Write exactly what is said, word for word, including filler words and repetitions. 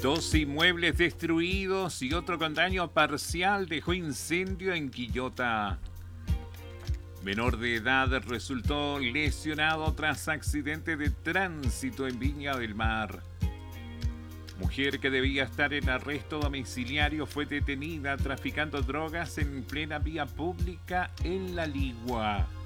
Dos inmuebles destruidos y otro con daño parcial dejó incendio en Quillota. Menor de edad resultó lesionado tras accidente de tránsito en Viña del Mar. Mujer que debía estar en arresto domiciliario fue detenida traficando drogas en plena vía pública en La Ligua.